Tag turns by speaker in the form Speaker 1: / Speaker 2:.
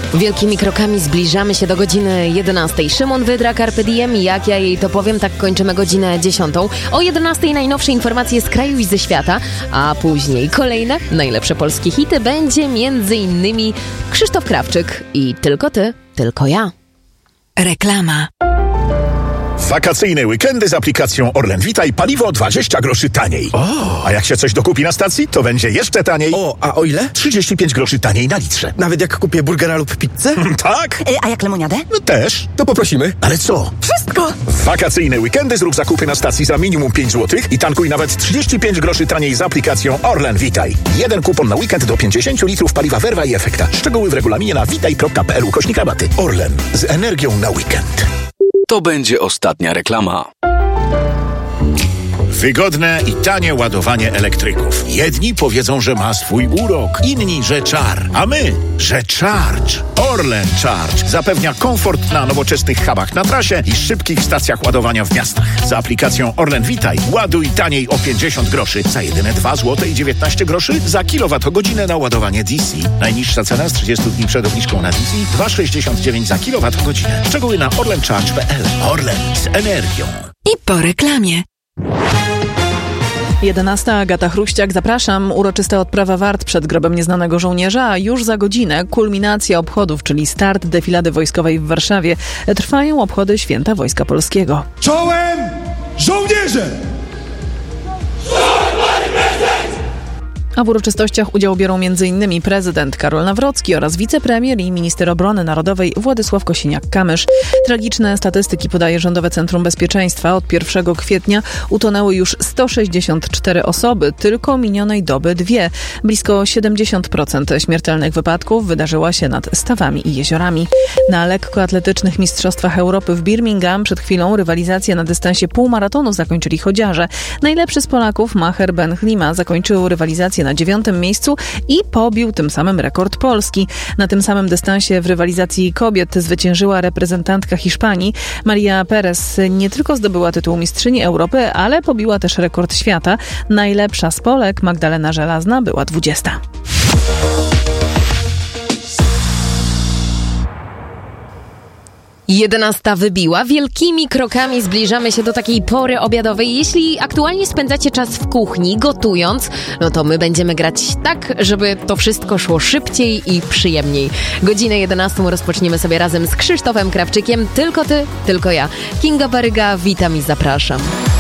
Speaker 1: Wielkimi krokami zbliżamy się do godziny 11. Szymon Wydra, Carpe Diem. Jak ja jej to powiem, tak kończymy godzinę 10. O 11 najnowsze informacje z kraju i ze świata, a później kolejne najlepsze polskie hity. Będzie m.in. Krzysztof Krawczyk i Tylko ty, tylko ja.
Speaker 2: Reklama.
Speaker 3: Wakacyjne weekendy z aplikacją Orlen Witaj, paliwo 20 groszy taniej. A jak się coś dokupi na stacji, to będzie jeszcze taniej.
Speaker 4: A o ile?
Speaker 3: 35 groszy taniej na litrze.
Speaker 4: Nawet jak kupię burgera lub pizzę?
Speaker 3: Tak?
Speaker 5: A jak lemoniadę?
Speaker 3: No też.
Speaker 4: To poprosimy.
Speaker 3: Ale co?
Speaker 5: Wszystko!
Speaker 3: W wakacyjne weekendy zrób zakupy na stacji za minimum 5 zł i tankuj nawet 35 groszy taniej z aplikacją Orlen Witaj. Jeden kupon na weekend do 50 litrów paliwa Verva i Efekta. Szczegóły w regulaminie na witaj.pl/rabaty. Orlen. Z energią na weekend.
Speaker 6: To będzie ostatnia reklama.
Speaker 3: Wygodne i tanie ładowanie elektryków. Jedni powiedzą, że ma swój urok, inni, że czar, a my, że Charge. Orlen Charge zapewnia komfort na nowoczesnych hubach na trasie i szybkich stacjach ładowania w miastach. Z aplikacją Orlen Witaj ładuj taniej o 50 groszy za jedyne 2 zł i 19 groszy za kilowatogodzinę na ładowanie DC. Najniższa cena z 30 dni przed obniżką na DC 2,69 za kilowatogodzinę. Szczegóły na orlencharge.pl. Orlen z energią.
Speaker 2: I po reklamie.
Speaker 7: 11. Agata Chruściak, zapraszam. Uroczysta odprawa wart przed grobem nieznanego żołnierza, a już za godzinę kulminacja obchodów, czyli start defilady wojskowej w Warszawie. Trwają obchody Święta Wojska Polskiego.
Speaker 8: Czołem żołnierze!
Speaker 7: A w uroczystościach udział biorą m.in. prezydent Karol Nawrocki oraz wicepremier i minister obrony narodowej Władysław Kosiniak-Kamysz. Tragiczne statystyki podaje Rządowe Centrum Bezpieczeństwa. Od 1 kwietnia utonęły już 164 osoby, tylko minionej doby 2. Blisko 70% śmiertelnych wypadków wydarzyła się nad stawami i jeziorami. Na lekkoatletycznych mistrzostwach Europy w Birmingham przed chwilą rywalizację na dystansie półmaratonu zakończyli chodziarze. Najlepszy z Polaków, Maher Ben Chlima, zakończył rywalizację na 9. miejscu i pobił tym samym rekord Polski. Na tym samym dystansie w rywalizacji kobiet zwyciężyła reprezentantka Hiszpanii. Maria Perez nie tylko zdobyła tytuł mistrzyni Europy, ale pobiła też rekord świata. Najlepsza z Polek, Magdalena Żelazna, była 20.
Speaker 1: Jedenasta wybiła. Wielkimi krokami zbliżamy się do takiej pory obiadowej. Jeśli aktualnie spędzacie czas w kuchni, gotując, no to my będziemy grać tak, żeby to wszystko szło szybciej i przyjemniej. Godzinę 11 rozpoczniemy sobie razem z Krzysztofem Krawczykiem. Tylko ty, tylko ja. Kinga Baryga, witam i zapraszam.